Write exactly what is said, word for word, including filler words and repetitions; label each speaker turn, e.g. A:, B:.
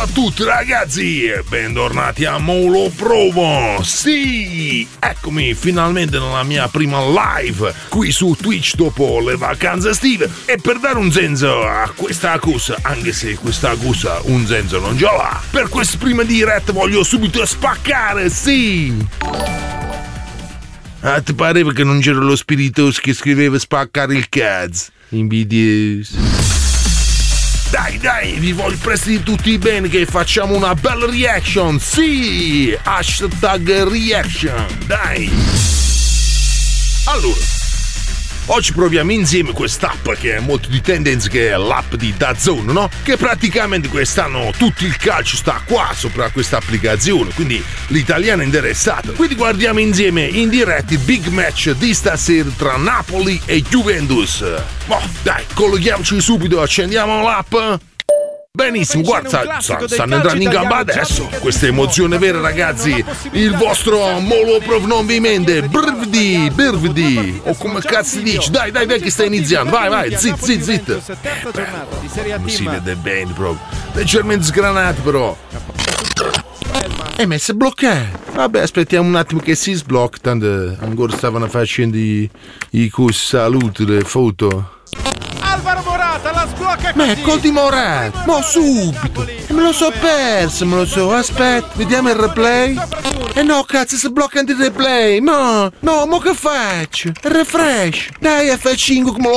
A: a tutti ragazzi e bentornati a Molo Provo. Sì, eccomi finalmente nella mia prima live qui su Twitch dopo le vacanze estive e per dare un senso a questa accusa, anche se questa accusa un senso non ce l'ha, per questa prima diretta voglio subito spaccare, sì. Ah, ti pareva che non c'era lo spiritoso che scriveva spaccare il cazzo? Invidioso. Dai, dai, vi voglio prestare tutti bene che facciamo una bella reaction, sì! Hashtag reaction, dai! Allora, oggi proviamo insieme quest'app che è molto di tendenza, che è l'app di DAZN, no? Che praticamente quest'anno tutto il calcio sta qua sopra questa applicazione, quindi l'italiano è interessato. Quindi guardiamo insieme in diretta il big match di stasera tra Napoli e Juventus. Boh, dai, colleghiamoci subito, accendiamo l'app. Benissimo, guarda, stanno entrando in gamba adesso. Questa emozione vera, ragazzi. Il vostro Molo Prov non vi mente. Brvidi, brvidi. O come cazzo dici? Dai, dai, dai, che sta iniziando. Vai, vai, zit, zit, zit. Non si vede bene proprio. Leggermente sgranato, però. E me si è bloccato. Vabbè, aspettiamo un attimo che si sblocca. Tanto ancora stavano facendo i, i cos saluti, le foto.
B: Alvaro Morata la sblocca così.
A: Ma è col di Morata, ma subito. Me lo so perso, me lo so. Aspetta, vediamo il replay. Eh no, cazzo, si blocca il replay. No, no, mo che faccio? Refresh. Dai, F cinque come lo